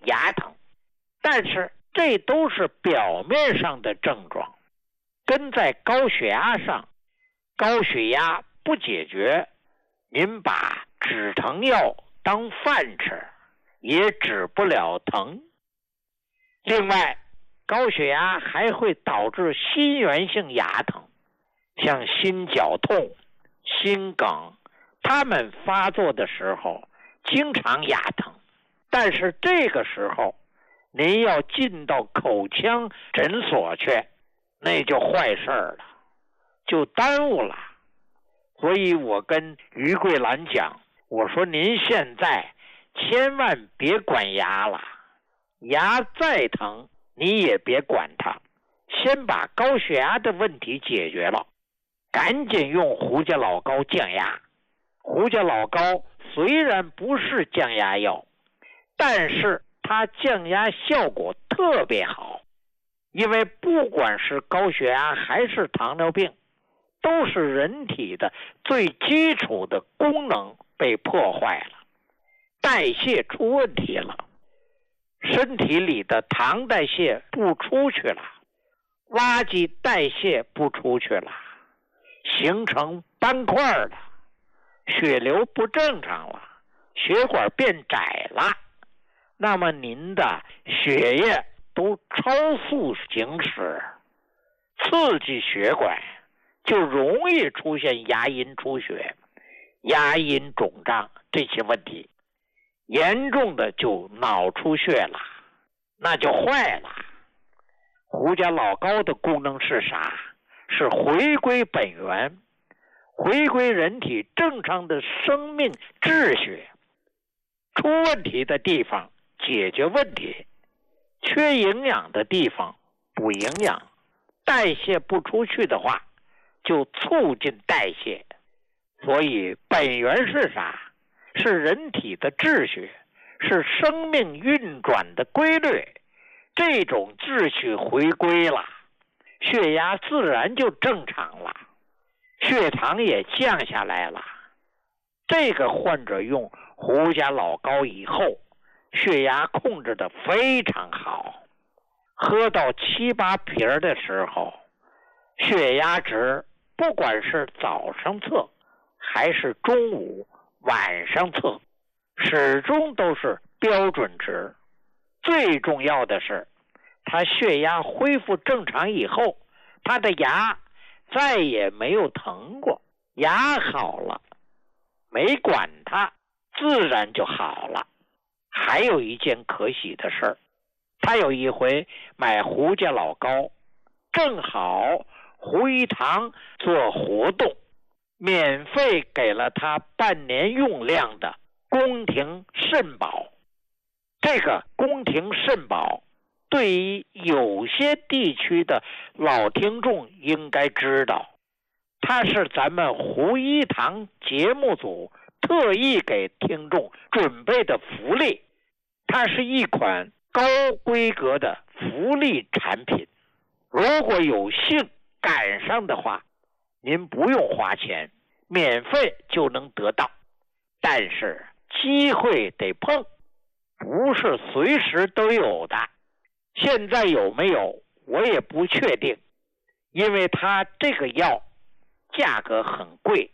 牙疼。但是这都是表面上的症状，跟在高血压上，高血压不解决，您把止疼药当饭吃，也止不了疼。另外，高血压还会导致心源性牙疼，像心绞痛、心梗，它们发作的时候经常牙疼，但是这个时候您要进到口腔诊所去，那就坏事了，就耽误了。所以我跟于桂兰讲，我说您现在千万别管牙了，牙再疼你也别管它，先把高血压的问题解决了，赶紧用胡家老膏降压。胡家老膏虽然不是降压药，但是它降压效果特别好，因为不管是高血压还是糖尿病，都是人体的最基础的功能被破坏了，代谢出问题了，身体里的糖代谢不出去了，垃圾代谢不出去了，形成斑块了，血流不正常了，血管变窄了，那么您的血液都超速行驶，刺激血管，就容易出现牙龈出血、牙龈肿胀这些问题，严重的就脑出血了，那就坏了。胡家老膏的功能是啥？是回归本源，回归人体正常的生命秩序，出问题的地方解决问题，缺营养的地方补营养，代谢不出去的话就促进代谢。所以本源是啥？是人体的秩序，是生命运转的规律。这种秩序回归了，血压自然就正常了，血糖也降下来了。这个患者用胡家老膏以后，血压控制得非常好，喝到7、8瓶的时候，血压值不管是早上测还是中午晚上测，始终都是标准值。最重要的是，他血压恢复正常以后，他的牙再也没有疼过，牙好了，没管它，自然就好了。还有一件可喜的事儿，他有一回买胡家老膏，正好胡一堂做活动，免费给了他半年用量的宫廷肾宝。这个宫廷肾宝对于有些地区的老听众应该知道，它是咱们胡一堂节目组特意给听众准备的福利，它是一款高规格的福利产品，如果有幸赶上的话，您不用花钱，免费就能得到，但是机会得碰，不是随时都有的。现在有没有我也不确定，因为它这个药价格很贵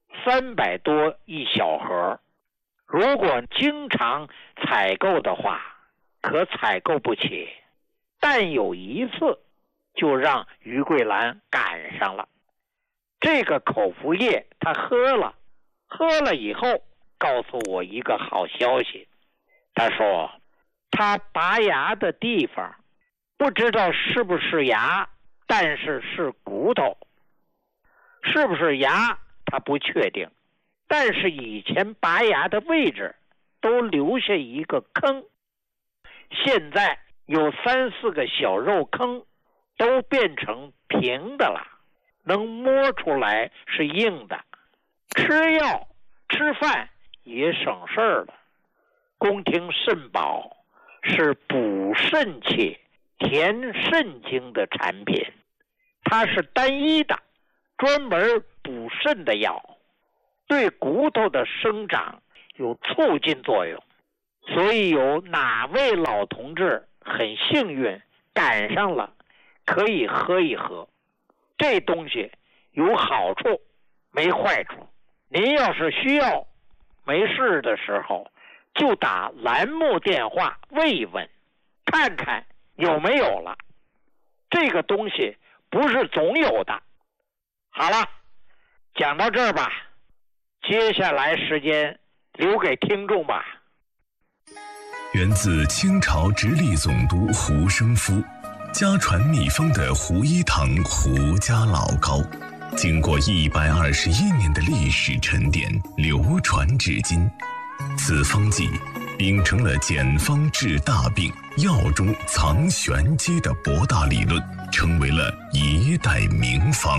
，300多一小盒，如果经常采购的话可采购不起，但有一次就让于桂兰赶上了。这个口服液他喝了以后告诉我一个好消息，他说他拔牙的地方不知道是不是牙，但是是骨头，是不是牙他不确定，但是以前拔牙的位置都留下一个坑，现在有3、4个小肉坑都变成平的了，能摸出来是硬的，吃药吃饭也省事儿了。宫廷肾宝是补肾气填肾精的产品，它是单一的专门补肾的药，对骨头的生长有促进作用， 所以有哪位老同志很幸运赶上了，可以喝一喝。这东西有好处没坏处，您要是需要没事的时候就打栏目电话问一问，看看有没有了。这个东西不是总有的。好了，讲到这儿吧，接下来时间留给听众吧。 源自清朝直隶总督胡生夫家传秘方的胡一堂胡家老膏，经过121年的历史沉淀，流传至今。此方剂秉承了简方治大病、药中藏玄机的博大理论，成为了一代名方。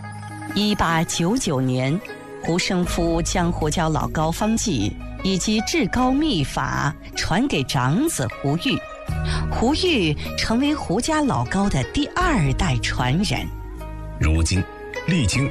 1899年，胡生夫将胡椒老膏方剂以及治膏秘法传给长子胡玉，胡玉成为胡家老膏的第2代传人。 如今，历经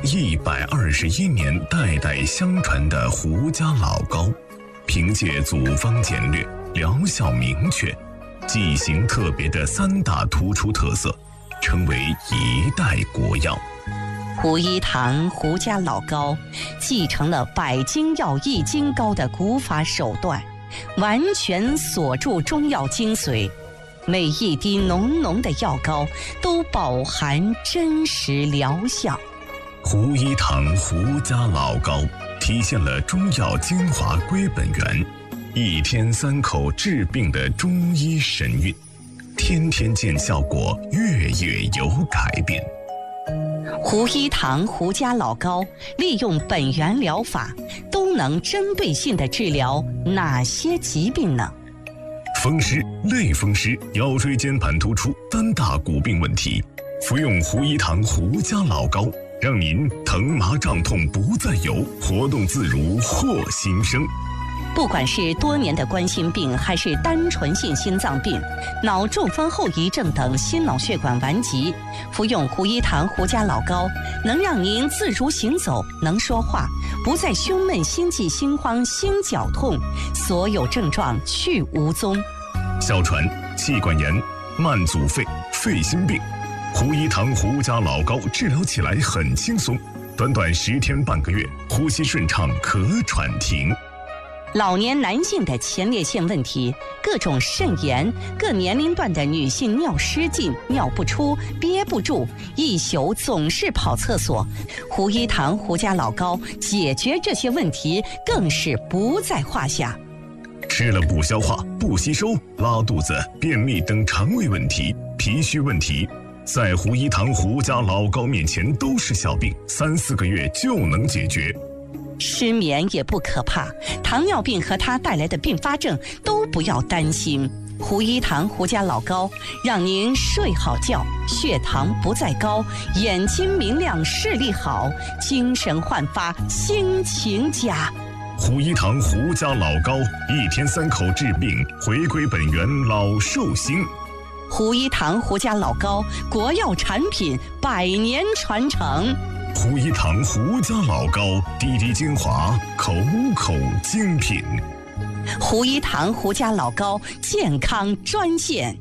121年代代相传的胡家老膏，凭借组方简略、疗效明确、剂型特别的3大突出特色，成为一代国药。 胡一堂胡家老膏继承了百金药易筋膏的古法手段，完全锁住中药精髓，每一滴浓浓的药膏都饱含真实疗效。 胡一堂胡家老膏体现了中药精华归本源，1天3口治病的中医神韵，天天见效果，月月有改变。 胡一堂胡家老膏利用本源疗法，都能针对性地治疗哪些疾病呢？ 风湿、类风湿、腰椎间盘突出3大骨病问题，服用胡一堂胡家老膏，让您疼麻胀痛不再有，活动自如获新生。 不管是多年的冠心病，还是单纯性心脏病、脑中风后遗症等心脑血管顽疾，服用胡一堂胡家老膏，能让您自如行走，能说话，不再胸闷、心悸、心慌、心绞痛，所有症状去无踪。 哮喘、气管炎、慢阻肺、肺心病，胡一堂胡家老膏治疗起来很轻松，短短10天半个月，呼吸顺畅，咳喘停。 老年男性的前列腺问题，各种肾炎，各年龄段的女性尿失禁、尿不出、憋不住，一宿总是跑厕所，胡一堂胡家老膏解决这些问题更是不在话下。 吃了不消化、不吸收、拉肚子、便秘等肠胃问题、脾虚问题，在胡一堂胡家老膏面前都是小病，3、4个月就能解决。 失眠也不可怕，糖尿病和它带来的并发症都不要担心。胡一堂胡家老膏让您睡好觉，血糖不再高，眼睛明亮，视力好，精神焕发，心情佳。 胡一堂胡家老膏1天3口治病，回归本源，老寿星。 胡一堂胡家老膏，国药产品，100年传承。 胡一堂胡家老膏，滴滴精华，口口精品。 胡一堂胡家老膏健康专线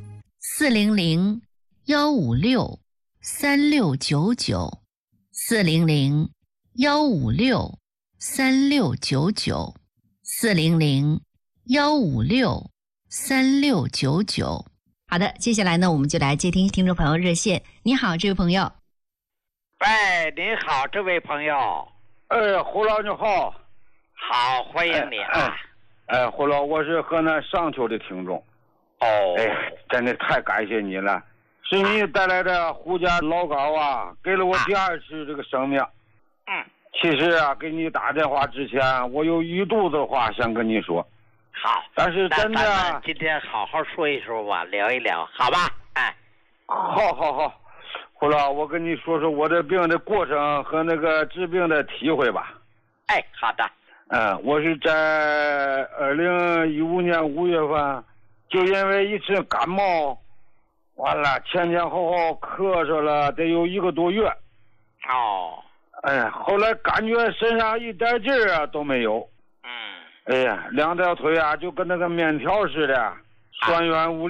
400-156-3699，400-156-3699。好的，接下来呢，我们就来接听听众朋友热线。你好，这位朋友。 喂，您好，这位朋友。 胡老你好。 好，欢迎你啊。 胡老，我是河南商丘的听众。 哦。 真的太感谢你了，是你带来的胡家老膏啊，给了我第2次这个生命。其实啊，给你打电话之前，我有一肚子话想跟你说。 好。 但是真的， 咱们今天好好说一说吧，聊一聊，好吧？ 好。胡老，我跟你说说我这病的过程和那个治病的体会吧。 好的。 我是在2015年5月份，就因为一次感冒，完了前后咳嗽了得有1个多月。后来感觉身上一点劲儿都没有。 哎呀，两条腿啊就跟那个面条似的，酸软无力。